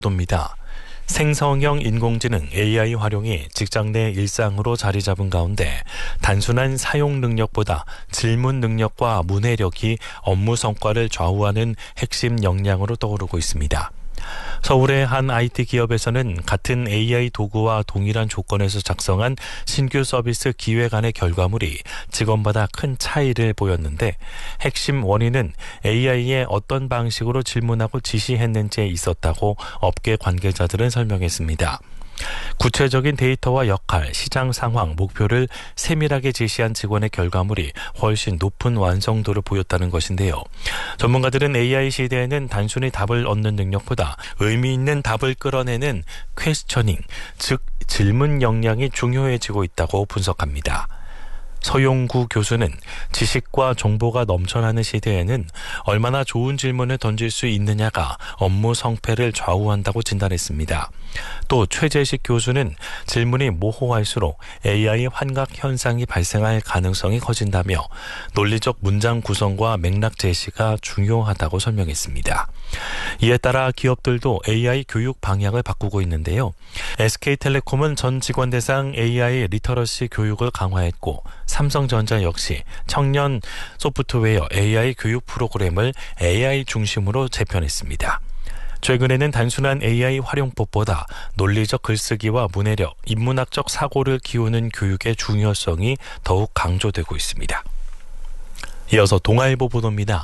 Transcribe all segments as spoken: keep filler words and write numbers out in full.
보도입니다. 생성형 인공지능 에이아이 활용이 직장 내 일상으로 자리 잡은 가운데 단순한 사용 능력보다 질문 능력과 문해력이 업무 성과를 좌우하는 핵심 역량으로 떠오르고 있습니다. 서울의 한 아이티 기업에서는 같은 에이아이 도구와 동일한 조건에서 작성한 신규 서비스 기획안의 결과물이 직원마다 큰 차이를 보였는데 핵심 원인은 에이아이에 어떤 방식으로 질문하고 지시했는지에 있었다고 업계 관계자들은 설명했습니다. 구체적인 데이터와 역할, 시장 상황, 목표를 세밀하게 제시한 직원의 결과물이 훨씬 높은 완성도를 보였다는 것인데요. 전문가들은 에이아이 시대에는 단순히 답을 얻는 능력보다 의미 있는 답을 끌어내는 퀘스처닝, 즉 질문 역량이 중요해지고 있다고 분석합니다. 서용구 교수는 지식과 정보가 넘쳐나는 시대에는 얼마나 좋은 질문을 던질 수 있느냐가 업무 성패를 좌우한다고 진단했습니다. 또 최재식 교수는 질문이 모호할수록 에이아이 환각 현상이 발생할 가능성이 커진다며 논리적 문장 구성과 맥락 제시가 중요하다고 설명했습니다. 이에 따라 기업들도 에이아이 교육 방향을 바꾸고 있는데요. 에스케이텔레콤은 전 직원 대상 에이아이 리터러시 교육을 강화했고 삼성전자 역시 청년 소프트웨어 에이아이 교육 프로그램을 에이아이 중심으로 재편했습니다. 최근에는 단순한 에이아이 활용법보다 논리적 글쓰기와 문해력, 인문학적 사고를 키우는 교육의 중요성이 더욱 강조되고 있습니다. 이어서 동아일보 보도입니다.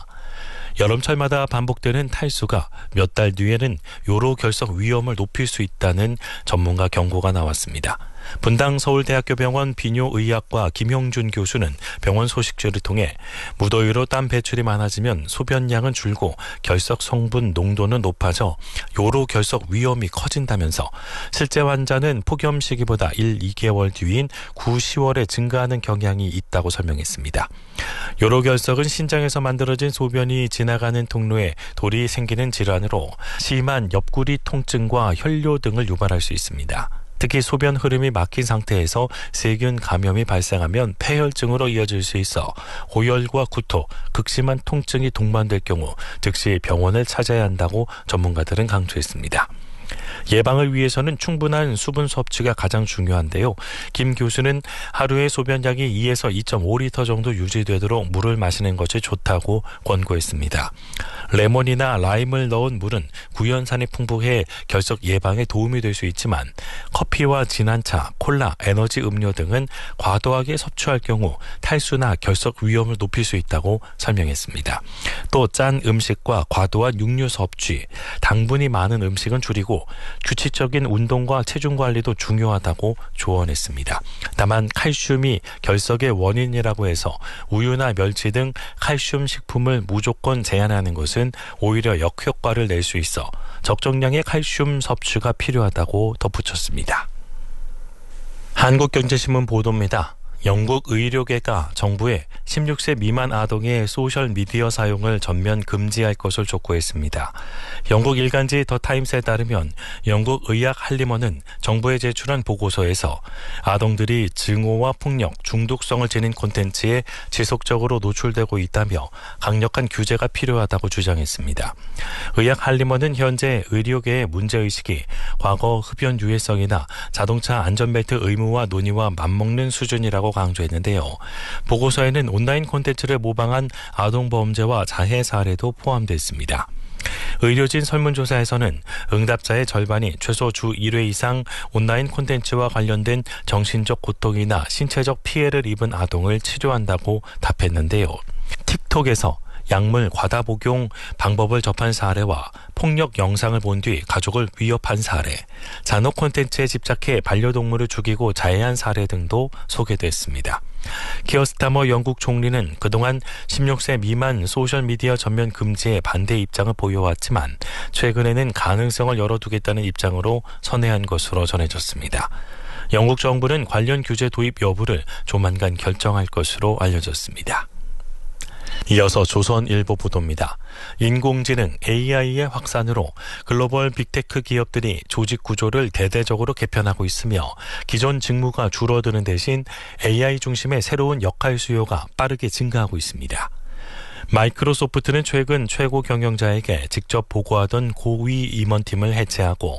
여름철마다 반복되는 탈수가 몇 달 뒤에는 요로 결석 위험을 높일 수 있다는 전문가 경고가 나왔습니다. 분당 서울대학교 병원 비뇨의학과 김용준 교수는 병원 소식지를 통해 무더위로 땀 배출이 많아지면 소변량은 줄고 결석 성분 농도는 높아져 요로 결석 위험이 커진다면서 실제 환자는 폭염 시기보다 일, 이 개월 뒤인 구, 시월에 증가하는 경향이 있다고 설명했습니다. 요로 결석은 신장에서 만들어진 소변이 지나가는 통로에 돌이 생기는 질환으로 심한 옆구리 통증과 혈뇨 등을 유발할 수 있습니다. 특히 소변 흐름이 막힌 상태에서 세균 감염이 발생하면 폐혈증으로 이어질 수 있어 고열과 구토, 극심한 통증이 동반될 경우 즉시 병원을 찾아야 한다고 전문가들은 강조했습니다. 예방을 위해서는 충분한 수분 섭취가 가장 중요한데요. 김 교수는 하루에 소변량이 이에서 이 점 오 리터 정도 유지되도록 물을 마시는 것이 좋다고 권고했습니다. 레몬이나 라임을 넣은 물은 구연산이 풍부해 결석 예방에 도움이 될 수 있지만 커피와 진한 차, 콜라, 에너지 음료 등은 과도하게 섭취할 경우 탈수나 결석 위험을 높일 수 있다고 설명했습니다. 또 짠 음식과 과도한 육류 섭취, 당분이 많은 음식은 줄이고 규칙적인 운동과 체중 관리도 중요하다고 조언했습니다. 다만 칼슘이 결석의 원인이라고 해서 우유나 멸치 등 칼슘 식품을 무조건 제한하는 것은 오히려 역효과를 낼 수 있어 적정량의 칼슘 섭취가 필요하다고 덧붙였습니다. 한국경제신문 보도입니다. 영국 의료계가 정부에 십육 세 미만 아동의 소셜미디어 사용을 전면 금지할 것을 촉구했습니다. 영국 일간지 더 타임스에 따르면 영국 의학 할리먼은 정부에 제출한 보고서에서 아동들이 증오와 폭력, 중독성을 지닌 콘텐츠에 지속적으로 노출되고 있다며 강력한 규제가 필요하다고 주장했습니다. 의학 할리먼은 현재 의료계의 문제의식이 과거 흡연 유해성이나 자동차 안전벨트 의무화 논의와 맞먹는 수준이라고 강조했는데요. 보고서에는 온라인 콘텐츠를 모방한 아동 범죄와 자해 사례도 포함됐습니다. 의료진 설문조사에서는 응답자의 절반이 최소 주 일 회 이상 온라인 콘텐츠와 관련된 정신적 고통이나 신체적 피해를 입은 아동을 치료한다고 답했는데요. 틱톡에서 약물 과다 복용 방법을 접한 사례와 폭력 영상을 본 뒤 가족을 위협한 사례, 잔혹 콘텐츠에 집착해 반려동물을 죽이고 자해한 사례 등도 소개됐습니다. 키어 스타머 영국 총리는 그동안 십육 세 미만 소셜미디어 전면 금지에 반대 입장을 보여왔지만 최근에는 가능성을 열어두겠다는 입장으로 선회한 것으로 전해졌습니다. 영국 정부는 관련 규제 도입 여부를 조만간 결정할 것으로 알려졌습니다. 이어서 조선일보 보도입니다. 인공지능 에이아이의 확산으로 글로벌 빅테크 기업들이 조직 구조를 대대적으로 개편하고 있으며 기존 직무가 줄어드는 대신 에이아이 중심의 새로운 역할 수요가 빠르게 증가하고 있습니다. 마이크로소프트는 최근 최고 경영자에게 직접 보고하던 고위 임원팀을 해체하고